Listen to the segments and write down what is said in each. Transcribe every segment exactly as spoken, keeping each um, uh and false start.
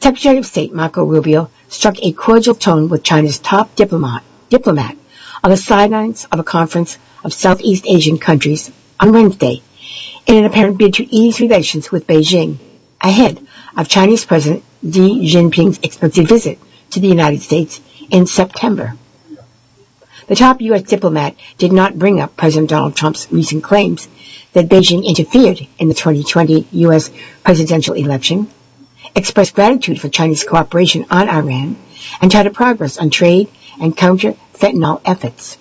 Secretary of State Marco Rubio struck a cordial tone with China's top diplomat, diplomat on the sidelines of a conference of Southeast Asian countries on Wednesday in an apparent bid to ease relations with Beijing ahead of Chinese President Xi Jinping's expected visit to the United States in September. The top U S diplomat did not bring up President Donald Trump's recent claims that Beijing interfered in the twenty twenty U S presidential election, expressed gratitude for Chinese cooperation on Iran, and touted progress on trade and counter-fentanyl efforts.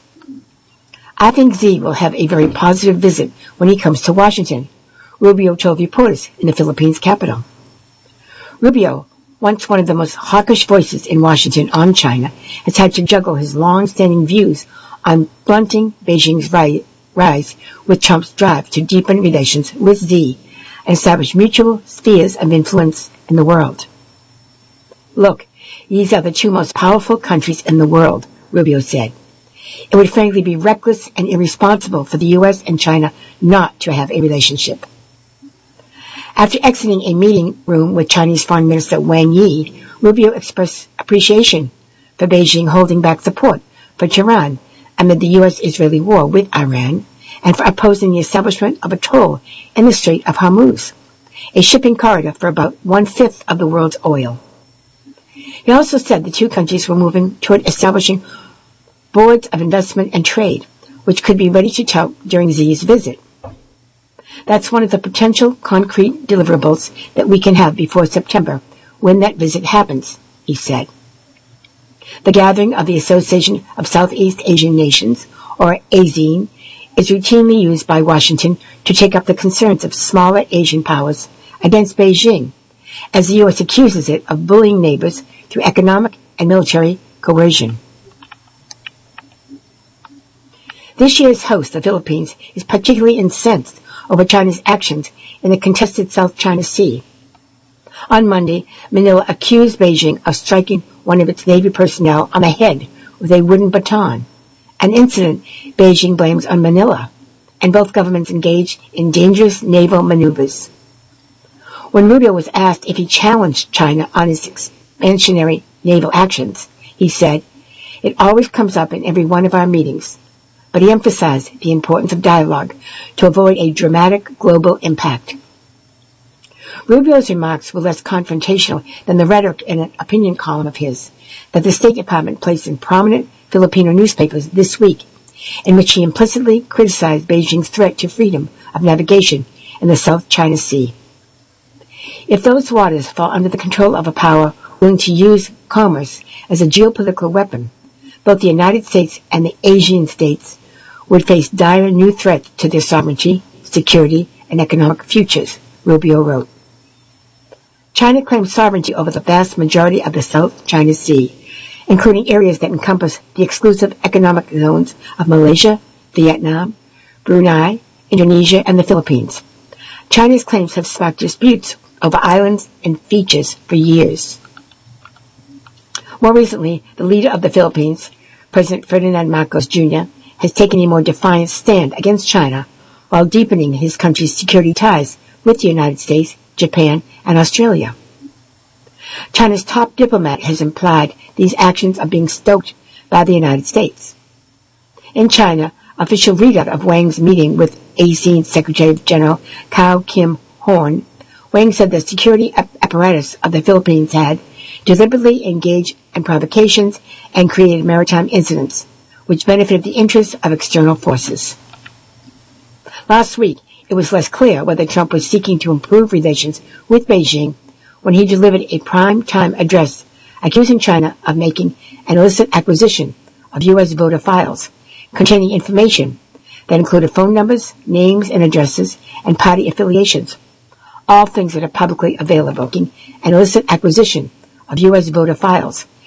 I think Xi will have a very positive visit when he comes to Washington, Rubio told reporters in the Philippines capital. Rubio, once one of the most hawkish voices in Washington on China, has had to juggle his long-standing views on blunting Beijing's ri- rise with Trump's drive to deepen relations with Xi and establish mutual spheres of influence in the world. Look, these are the two most powerful countries in the world, Rubio said. It would frankly be reckless and irresponsible for the U S and China not to have a relationship. After exiting a meeting room with Chinese Foreign Minister Wang Yi, Rubio expressed appreciation for Beijing holding back support for Tehran amid the U S-Israeli war with Iran and for opposing the establishment of a toll in the Strait of Hormuz, a shipping corridor for about one-fifth of the world's oil. He also said the two countries were moving toward establishing boards of investment and trade, which could be ready to tout during Xi's visit. That's one of the potential concrete deliverables that we can have before September, when that visit happens, he said. The gathering of the Association of Southeast Asian Nations, or ASEAN, is routinely used by Washington to take up the concerns of smaller Asian powers against Beijing, as the U S accuses it of bullying neighbors through economic and military coercion. This year's host, the Philippines, is particularly incensed over China's actions in the contested South China Sea. On Monday, Manila accused Beijing of striking one of its Navy personnel on the head with a wooden baton, an incident Beijing blames on Manila, and both governments engaged in dangerous naval maneuvers. When Rubio was asked if he challenged China on its expansionary naval actions, he said, "It always comes up in every one of our meetings," but he emphasized the importance of dialogue to avoid a dramatic global impact. Rubio's remarks were less confrontational than the rhetoric in an opinion column of his that the State Department placed in prominent Filipino newspapers this week, in which he implicitly criticized Beijing's threat to freedom of navigation in the South China Sea. If those waters fall under the control of a power willing to use commerce as a geopolitical weapon, both the United States and the Asian states would face dire new threats to their sovereignty, security, and economic futures, Rubio wrote. China claims sovereignty over the vast majority of the South China Sea, including areas that encompass the exclusive economic zones of Malaysia, Vietnam, Brunei, Indonesia, and the Philippines. China's claims have sparked disputes over islands and features for years. More recently, the leader of the Philippines, President Ferdinand Marcos Junior, has taken a more defiant stand against China while deepening his country's security ties with the United States, Japan, and Australia. China's top diplomat has implied these actions are being stoked by the United States. In China, official readout of Wang's meeting with ASEAN Secretary General Kao Kim Horn, Wang said the security apparatus of the Philippines had deliberately engaged in provocations and created maritime incidents, which benefited the interests of external forces. Last week, it was less clear whether Trump was seeking to improve relations with Beijing when he delivered a prime-time address accusing China of making an illicit acquisition of U S voter files containing information that included phone numbers, names and addresses, and party affiliations, all things that are publicly available, an illicit acquisition of U S voter files